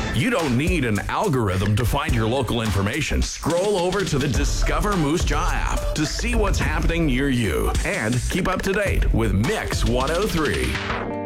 You don't need an algorithm to find your local information. Scroll over to the Discover Moose Jaw app to see what's happening near you and keep up to date with Mix 103.